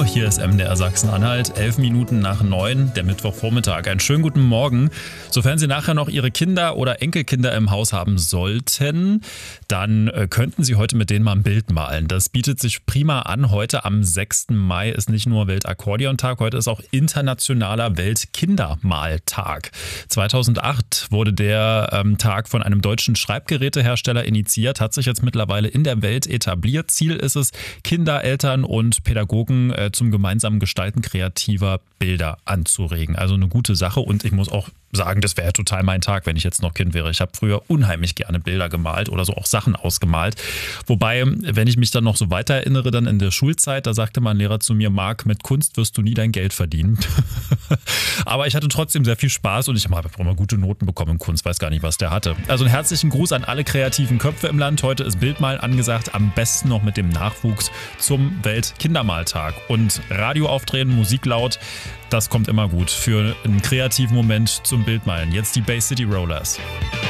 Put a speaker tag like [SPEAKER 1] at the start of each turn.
[SPEAKER 1] hier ist MDR Sachsen-Anhalt, 11 Minuten nach 9, der Mittwochvormittag. Einen schönen guten Morgen. Sofern Sie nachher noch Ihre Kinder oder Enkelkinder im Haus haben sollten, dann könnten Sie heute mit denen mal ein Bild malen. Das bietet sich prima an. Heute am 6. Mai ist nicht nur Weltakkordeontag, heute ist auch internationaler Weltkindermaltag. 2008 wurde der Tag von einem deutschen Schreibgerätehersteller initiiert, hat sich jetzt mittlerweile in der Welt etabliert. Ziel ist es, Kinder, Eltern und Pädagogen zum gemeinsamen Gestalten kreativer Bilder anzuregen. Also eine gute Sache, und ich muss auch sagen, das wäre total mein Tag, wenn ich jetzt noch Kind wäre. Ich habe früher unheimlich gerne Bilder gemalt oder so auch Sachen ausgemalt. Wobei, wenn ich mich dann noch so weiter erinnere, dann in der Schulzeit, da sagte mein Lehrer zu mir: Marc, mit Kunst wirst du nie dein Geld verdienen. Aber ich hatte trotzdem sehr viel Spaß und ich habe immer gute Noten bekommen in Kunst, weiß gar nicht, was der hatte. Also einen herzlichen Gruß an alle kreativen Köpfe im Land. Heute ist Bildmalen angesagt, am besten noch mit dem Nachwuchs zum Weltkindermaltag. Und Radio aufdrehen, Musik laut, das kommt immer gut für einen kreativen Moment zum Bildmalen. Jetzt die Bay City Rollers.